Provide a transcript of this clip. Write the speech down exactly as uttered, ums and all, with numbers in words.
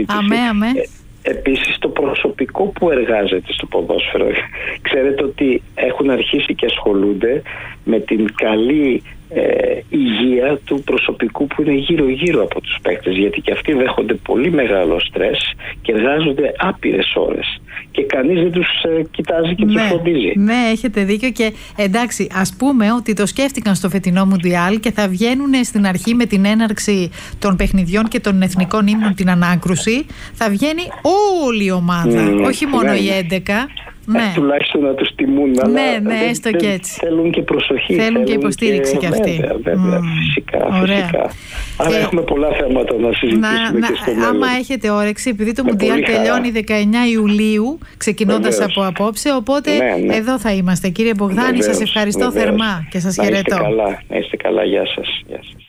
συζήτηση. Αμέ, αμέ. Ε, Επίσης το προσωπικό που εργάζεται στο ποδόσφαιρο, ξέρετε ότι έχουν αρχίσει και ασχολούνται με την καλή ε, υγεία του προσωπικού που είναι γύρω γύρω από τους παίκτες, γιατί και αυτοί δέχονται πολύ μεγάλο στρες και εργάζονται άπειρες ώρες και κανείς δεν τους ε, κοιτάζει και ναι, τους φροντίζει. Ναι, έχετε δίκιο. Και εντάξει, ας πούμε ότι το σκέφτηκαν στο φετινό Μουντιάλ και θα βγαίνουν στην αρχή με την έναρξη των παιχνιδιών και των εθνικών ύμνων, την ανάκρουση, θα βγαίνει όλη η ομάδα, mm, όχι μόνο ναι, οι έντεκα. Ναι. Ε, τουλάχιστον να τους τιμούν, ναι, αλλά ναι, δεν, έστω δεν, και έτσι. Θέλουν και προσοχή. Θέλουν, θέλουν και υποστήριξη κι αυτοί. Βέβαια, βέβαια, mm, φυσικά, φυσικά. Άρα έχουμε πολλά θέματα να συζητήσουμε να, και στο να, μέλλον. Άμα έχετε όρεξη, επειδή το Με Μουντιάλ τελειώνει δεκαεννιά Ιουλίου, ξεκινώντας από απόψε, οπότε ναι, ναι. εδώ θα είμαστε. Κύριε Μπογδάνη, σας ευχαριστώ βεβαίως. θερμά και σας να χαιρετώ. Είστε καλά, να είστε καλά, γεια σας. Γεια σας.